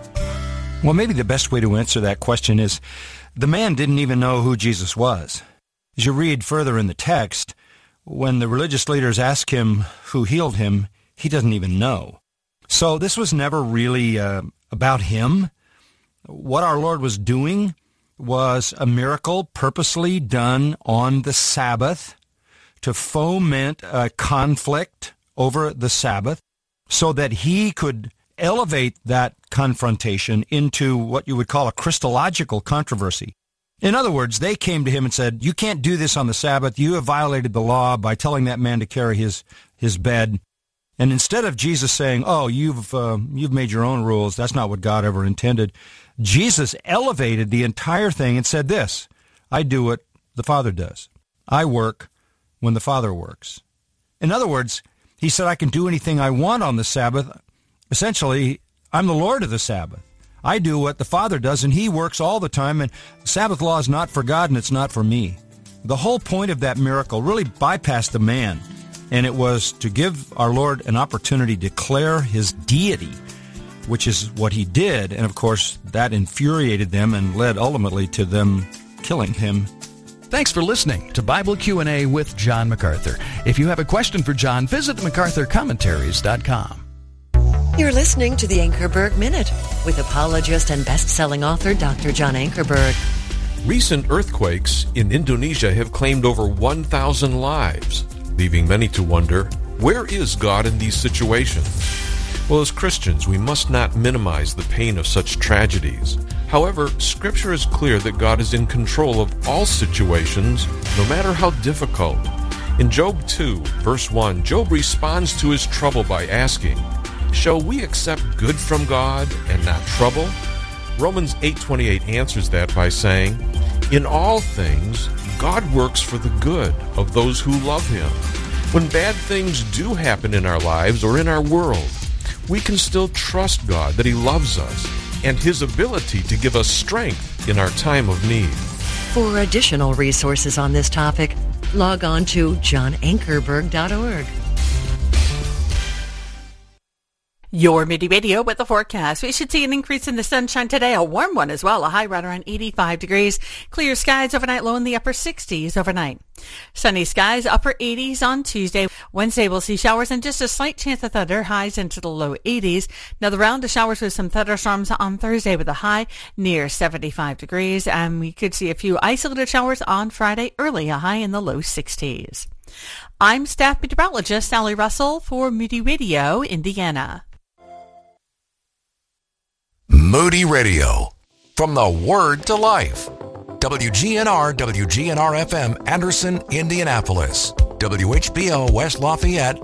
Well, maybe the best way to answer that question is the man didn't even know who Jesus was. As you read further in the text, when the religious leaders ask him who healed him, he doesn't even know. So this was never really about him. What our Lord was doing was a miracle purposely done on the Sabbath to foment a conflict over the Sabbath so that he could elevate that confrontation into what you would call a Christological controversy. In other words, they came to him and said, you can't do this on the Sabbath. You have violated the law by telling that man to carry his bed. And instead of Jesus saying, oh, you've made your own rules, that's not what God ever intended, Jesus elevated the entire thing and said this, I do what the Father does. I work when the Father works. In other words, he said, I can do anything I want on the Sabbath. Essentially, I'm the Lord of the Sabbath. I do what the Father does, and he works all the time, and the Sabbath law is not for God, and it's not for me. The whole point of that miracle really bypassed the man, and it was to give our Lord an opportunity to declare his deity, which is what he did, and of course, that infuriated them and led ultimately to them killing him. Thanks for listening to Bible Q&A with John MacArthur. If you have a question for John, visit MacArthurCommentaries.com. You're listening to the Ankerberg Minute with apologist and best-selling author Dr. John Ankerberg. Recent earthquakes in Indonesia have claimed over 1,000 lives, leaving many to wonder, where is God in these situations? Well, as Christians, we must not minimize the pain of such tragedies. However, Scripture is clear that God is in control of all situations, no matter how difficult. In Job 2, verse 1, Job responds to his trouble by asking, shall we accept good from God and not trouble? Romans 8:28 answers that by saying, in all things, God works for the good of those who love Him. When bad things do happen in our lives or in our world, we can still trust God that He loves us and His ability to give us strength in our time of need. For additional resources on this topic, log on to johnankerberg.org. Your Midi Radio with the forecast. We should see an increase in the sunshine today, a warm one as well, a high right around 85 degrees. Clear skies overnight, low in the upper 60s overnight. Sunny skies, upper 80s on Tuesday. Wednesday we'll see showers and just a slight chance of thunder, highs into the low 80s. Another round of showers with some thunderstorms on Thursday with a high near 75 degrees. And we could see a few isolated showers on Friday early, a high in the low 60s. I'm staff meteorologist Sally Russell for Moody Radio, Indiana. Moody Radio, from the Word to Life. WGNR, WGNR-FM, Anderson, Indianapolis. WHBO, West Lafayette,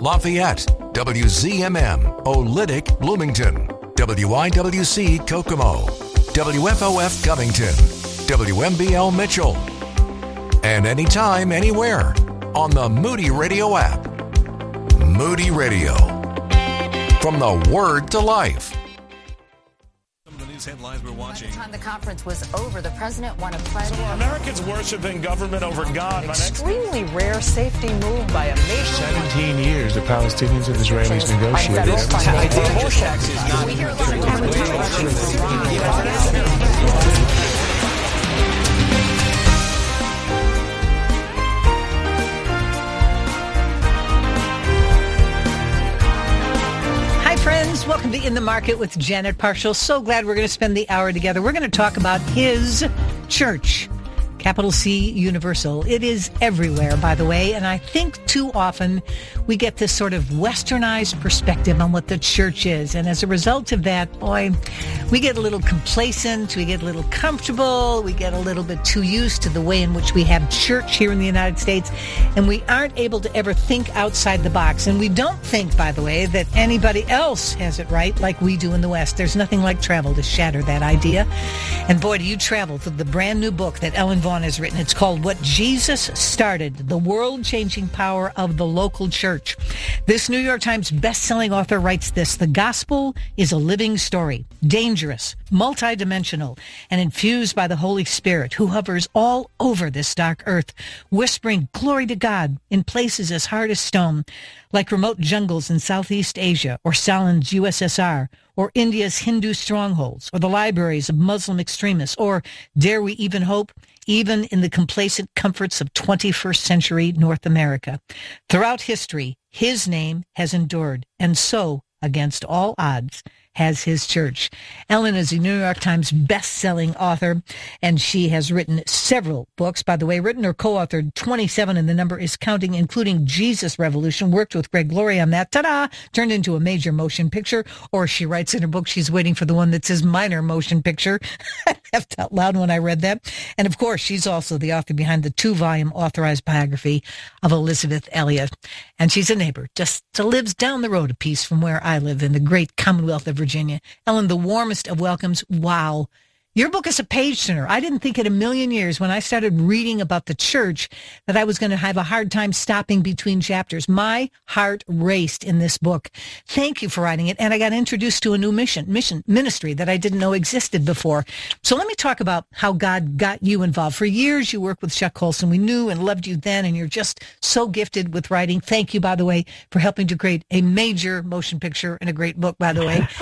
WZMM, Olytic, Bloomington. WIWC, Kokomo. WFOF, Covington. WMBL, Mitchell. And anytime, anywhere, on the Moody Radio app. Moody Radio, from the Word to Life. Headlines we're watching. By the time the conference was over, the president won a pledge. So are Americans worshiping government over God? Extremely rare safety move by a nation. 17 years the Palestinians and Israelis negotiated. We hear a Friends, welcome to In the Market with Janet Parshall. So glad we're going to spend the hour together. We're going to talk about his church. capital C, universal. It is everywhere, by the way, and I think too often we get this sort of westernized perspective on what the church is, and as a result of that, boy, we get a little complacent, we get a little comfortable, we get a little bit too used to the way in which we have church here in the United States, and we aren't able to ever think outside the box. And we don't think, by the way, that anybody else has it right like we do in the West. There's nothing like travel to shatter that idea. And boy, do you travel through the brand new book that Ellen Vaughn has written. It's called What Jesus Started, The World-Changing Power of the Local Church. This New York Times best-selling author writes this: the gospel is a living story, dangerous, multidimensional, and infused by the Holy Spirit, who hovers all over this dark earth, whispering glory to God in places as hard as stone, like remote jungles in Southeast Asia, or Stalin's USSR, or India's Hindu strongholds, or the libraries of Muslim extremists, or, dare we even hope, even in the complacent comforts of 21st century North America. Throughout history, his name has endured, and so, against all odds, has his church. Ellen is a New York Times best-selling author, and she has written several books. By the way, written or co-authored 27, and the number is counting, including Jesus Revolution. Worked with Greg Laurie on that. Ta-da! Turned into a major motion picture. Or she writes in her book, she's waiting for the one that says minor motion picture. I laughed out loud when I read that. And of course, she's also the author behind the 2-volume authorized biography of Elizabeth Elliot. And she's a neighbor, just lives down the road a piece from where I live in the great Commonwealth of Virginia. Ellen, the warmest of welcomes. Wow. Your book is a page turner. I didn't think in a million years when I started reading about the church that I was going to have a hard time stopping between chapters. My heart raced in this book. Thank you for writing it. And I got introduced to a new ministry that I didn't know existed before. So let me talk about how God got you involved. For years, you worked with Chuck Colson. We knew and loved you then, and you're just so gifted with writing. Thank you, by the way, for helping to create a major motion picture and a great book, by the way.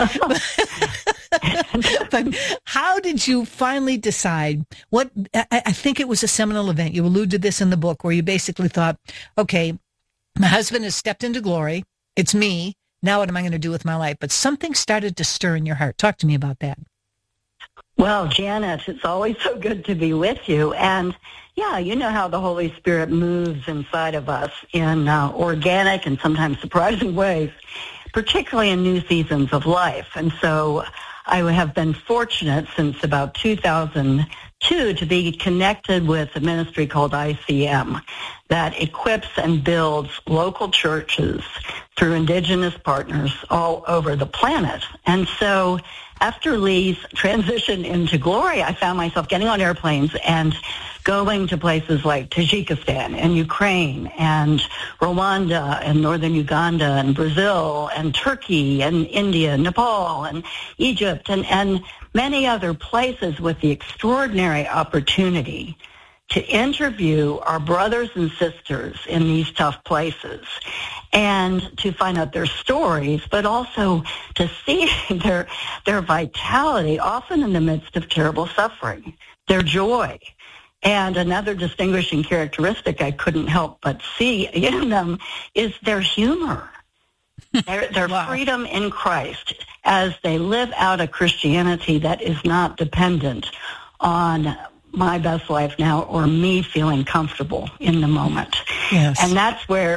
But how did you finally decide what, I think it was a seminal event. You allude to this in the book where you basically thought, okay, my husband has stepped into glory. It's me. Now what am I going to do with my life? But something started to stir in your heart. Talk to me about that. Well, Janet, it's always so good to be with you. And yeah, you know how the Holy Spirit moves inside of us in organic and sometimes surprising ways, particularly in new seasons of life. And so I have been fortunate since about 2002 to be connected with a ministry called ICM that equips and builds local churches through indigenous partners all over the planet. And so after Lee's transition into glory, I found myself getting on airplanes and going to places like Tajikistan and Ukraine and Rwanda and northern Uganda and Brazil and Turkey and India, Nepal and Egypt and many other places with the extraordinary opportunity to interview our brothers and sisters in these tough places and to find out their stories, but also to see their vitality, often in the midst of terrible suffering, their joy. And another distinguishing characteristic I couldn't help but see in them is their humor, their wow. freedom in Christ as they live out a Christianity that is not dependent on my best life now or me feeling comfortable in the moment. Yes. And that's where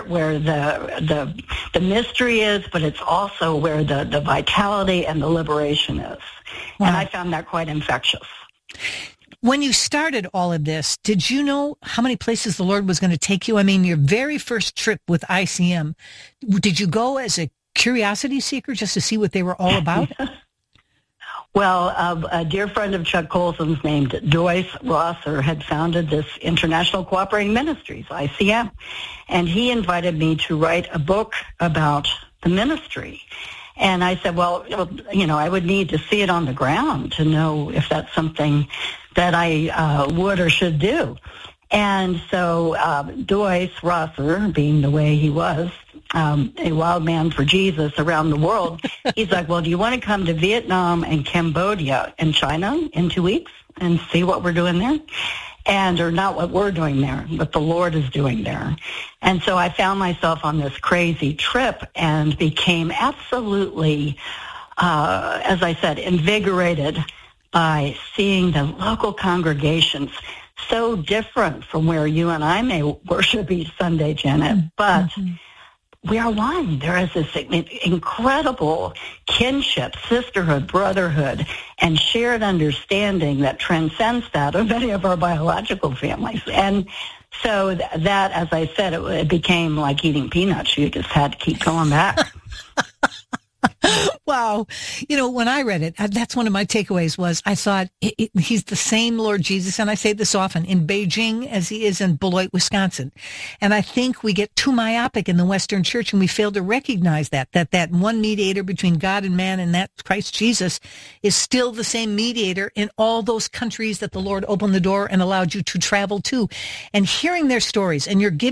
the mystery is, but it's also where the vitality and the liberation is. Wow. And I found that quite infectious. When you started all of this, did you know how many places the Lord was going to take you? I mean, your very first trip with ICM, did you go as a curiosity seeker just to see what they were all about? Well, a dear friend of Chuck Colson's named Joyce Rosser had founded this International Cooperating Ministries, ICM, and he invited me to write a book about the ministry. And I said, well, you know, I would need to see it on the ground to know if that's something that I would or should do. And so Joyce Rosser, being the way he was, a wild man for Jesus around the world, he's like, well, do you want to come to Vietnam and Cambodia and China in 2 weeks and see what we're doing there? Or not what we're doing there, but the Lord is doing there. And so I found myself on this crazy trip and became absolutely, as I said, invigorated by seeing the local congregations so different from where you and I may worship each Sunday, Janet, but we are one. There is this incredible kinship, sisterhood, brotherhood, and shared understanding that transcends that of many of our biological families. And so that, as I said, it became like eating peanuts. You just had to keep going back. Wow. You know, when I read it, that's one of my takeaways was I thought he's the same Lord Jesus, and I say this often, in Beijing as he is in Beloit, Wisconsin. And I think we get too myopic in the Western church, and we fail to recognize that one mediator between God and man, and that's Christ Jesus, is still the same mediator in all those countries that the Lord opened the door and allowed you to travel to. And hearing their stories, and you're giving